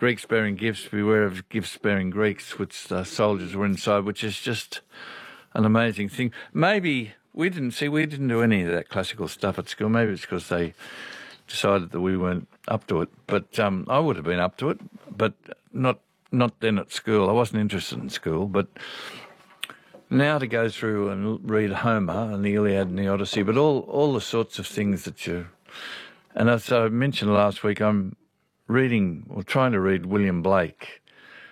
Greeks bearing gifts, beware of gifts bearing Greeks, which soldiers were inside, which is just an amazing thing. Maybe we didn't do any of that classical stuff at school. Maybe it's because they decided that we weren't up to it. But I would have been up to it, but not then at school. I wasn't interested in school, but now to go through and read Homer and the Iliad and the Odyssey, but all the sorts of things that you... And as I mentioned last week, I'm reading or trying to read William Blake,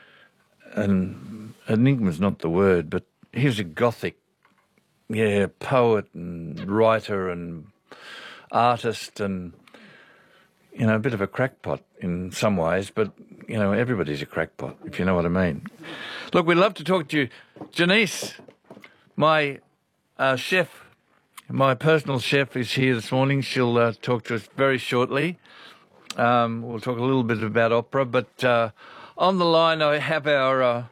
and enigma's not the word, but he was a Gothic, poet and writer and artist and, a bit of a crackpot in some ways, but, everybody's a crackpot, if you know what I mean. Look, we'd love to talk to you. Janice, my chef, my personal chef, is here this morning. She'll talk to us very shortly. We'll talk a little bit about opera, but on the line I have our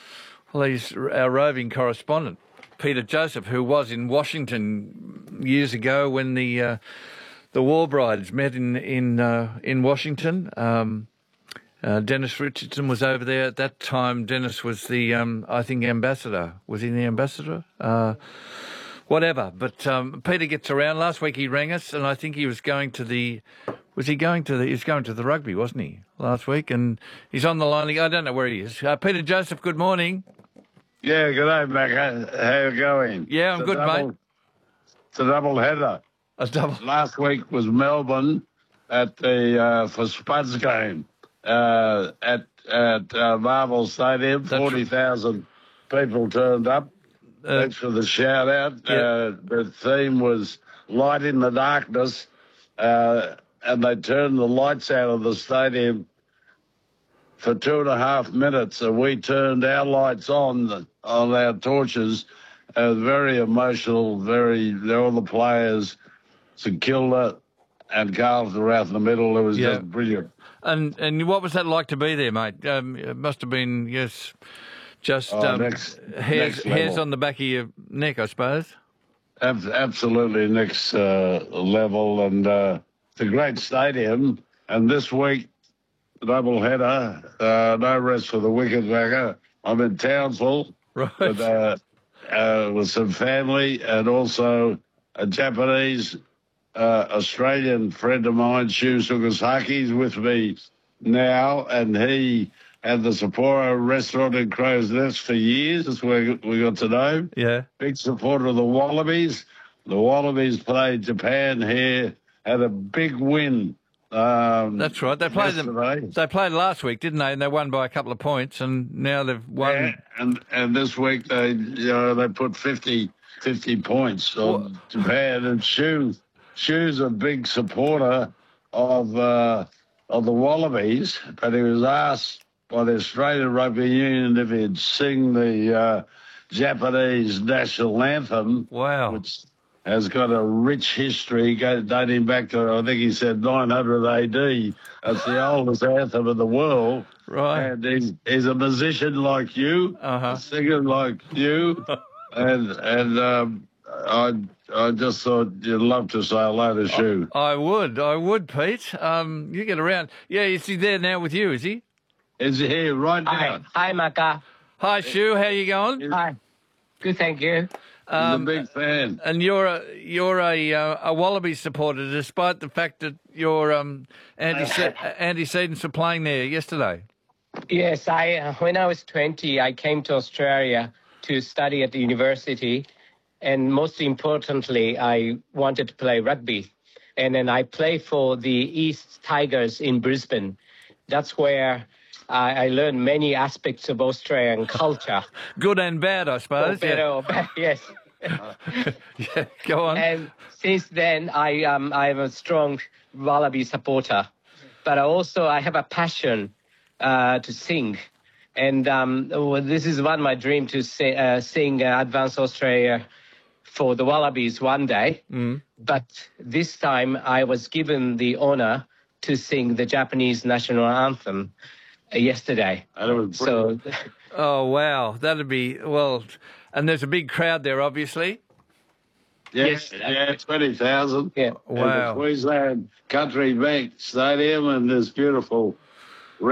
roving correspondent, Peter Joseph, who was in Washington years ago when the war brides met in Washington. Dennis Richardson was over there at that time. Dennis was the, I think, ambassador. Was he the ambassador? Whatever. But Peter gets around. Last week he rang us, and I think he was going to the... he was going to the rugby, wasn't he, last week? And he's on the line. I don't know where he is. Peter Joseph, good morning. Yeah, good day, Mac. How you going? Yeah, I'm good, mate. It's a double header. Last week was Melbourne at the for Spuds game at Marvel Stadium. 40,000 people turned up. Thanks for the shout out. Yeah. The theme was Light in the Darkness, and they turned the lights out of the stadium for 2.5 minutes, and we turned our lights on our torches. Very emotional, all the players, St Kilda and Carlton were out in the middle. It was just brilliant. And what was that like to be there, mate? It must have been, hairs on the back of your neck, I suppose. Absolutely next level, and it's a great stadium. And this week, double header, no rest for the wicketbacker. I'm in Townsville, right? With some family and also a Japanese Australian friend of mine, Shu Sugasaki, is with me now, and he had the Sapporo restaurant in Crow's Nest for years. That's where we got to know. Yeah. Big supporter of the Wallabies. The Wallabies played Japan here, had a big win. That's right. They played them. They played last week, didn't they? And they won by a couple of points, and now they've won. Yeah, and this week they put 50 points on Japan, and Shu's a big supporter of the Wallabies, but he was asked by the Australian Rugby Union if he'd sing the Japanese national anthem. Wow. Which has got a rich history dating back to, I think he said, 900 AD. That's the oldest anthem in the world. Right. And he's a musician like you, a singer like you, and I just thought you'd love to say hello to Shu. I would, Pete. You get around. Yeah, is he there now with you, is he? Is he here right now? Hi, Macca. Hi, Shu. How you going? Hi. Good, thank you. He's a big fan. And you're a Wallaby supporter, despite the fact that your antecedents were playing there yesterday. Yes, when I was 20, I came to Australia to study at the university, and most importantly, I wanted to play rugby. And then I play for the East Tigers in Brisbane. That's where I learned many aspects of Australian culture. Good and bad, I suppose. Better or bad, yes. Yeah, go on. And since then, I am a strong Wallaby supporter. But I have a passion to sing. And this is my dream to sing Advance Australia for the Wallabies one day. Mm. But this time I was given the honor to sing the Japanese national anthem yesterday. So, oh, wow. That'd be, well, and there's a big crowd there, obviously. Yes, 20,000. Yeah. Wow. At the Queensland Country Bank Stadium, and there's beautiful